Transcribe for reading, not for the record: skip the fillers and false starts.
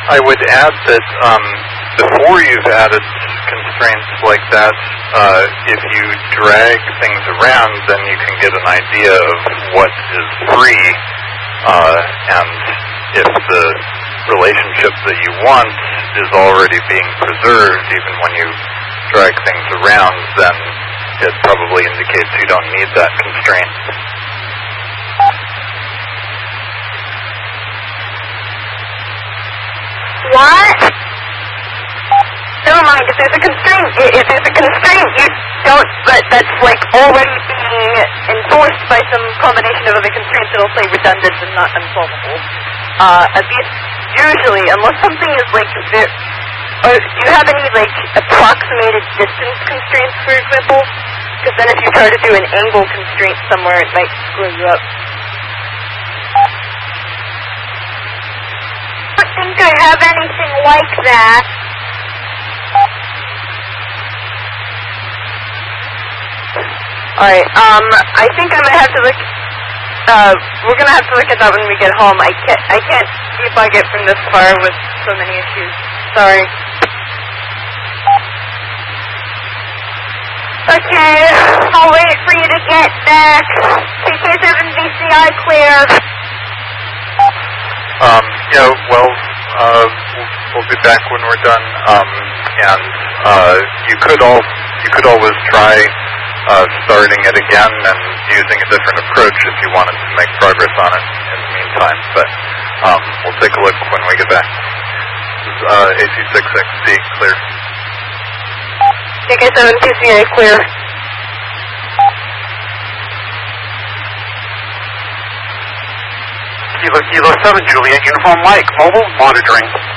I would add that before you've added constraints like that, if you drag things around, then you can get an idea of what is free, and if the relationship that you want is already being preserved, even when you drag things around, then it probably indicates you don't need that constraint. What? Never mind, if there's a constraint, you don't, but that's like already being enforced by some combination of other constraints that'll say redundant and not unsolvable. At least, usually, unless something is like, do you have any like approximated distance constraints, for example? Because then if you try to do an angle constraint somewhere, it might screw you up. I don't think I have anything like that. Alright, I think I'm gonna have to look, we're gonna have to look at that when we get home. I can't debug it from this far with so many issues. Sorry. Okay, I'll wait for you to get back. TK7VCI clear. Yeah, well, we'll be back when we're done, and you could always try starting it again and using a different approach if you wanted to make progress on it in the meantime, but we'll take a look when we get back. This is AC66C, clear. TK7VCI clear. Kilo 7, Juliet, Uniform Mike, mobile monitoring.